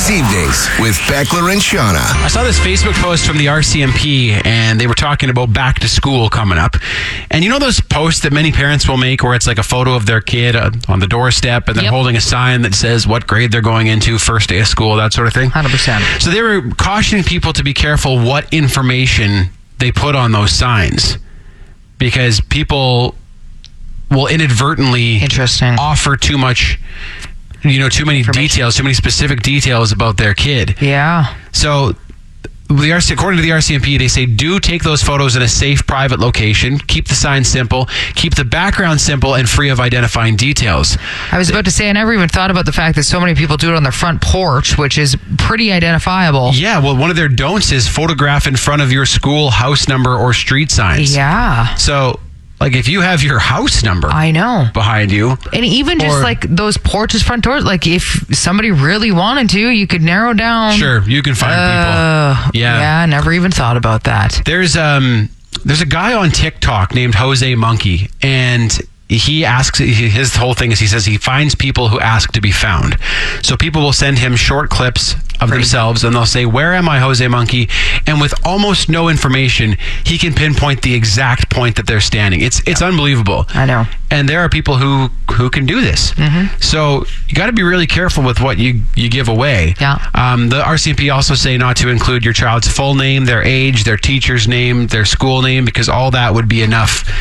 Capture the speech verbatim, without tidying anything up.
Weekdays evenings with Beckler and Shauna. I saw this Facebook post from the R C M P, and they were talking about back to school coming up. And you know those posts that many parents will make where it's like a photo of their kid uh, on the doorstep and they're Yep. holding a sign that says what grade they're going into, first day of school, that sort of thing? one hundred percent. So they were cautioning people to be careful what information they put on those signs, because people will inadvertently Interesting. offer too much, you know, too many details, too many specific details about their kid. Yeah. So, the R C, according to the R C M P, they say do take those photos in a safe, private location. Keep the sign simple. Keep the background simple and free of identifying details. I was about to say, I never even thought about the fact that so many people do it on their front porch, which is pretty identifiable. Yeah, well, one of their don'ts is photograph in front of your school house number or street signs. Yeah. So, like, if you have your house number I know. behind you, And even just Or- like those porches, front doors, like if somebody really wanted to, you could narrow down. sure, you can find Uh, people. Yeah. Yeah, I never even thought about that. There's um there's a guy on TikTok named Jose Monkey, and he asks, his whole thing is he says he finds people who ask to be found. So people will send him short clips of themselves and they'll say, "Where am I, Jose Monkey?" And with almost no information, he can pinpoint the exact point that they're standing. It's it's unbelievable. I know. And there are people who who can do this. Mm-hmm. So you got to be really careful with what you, you give away. Yeah. Um, the R C M P also say not to include your child's full name, their age, their teacher's name, their school name, because all that would be enough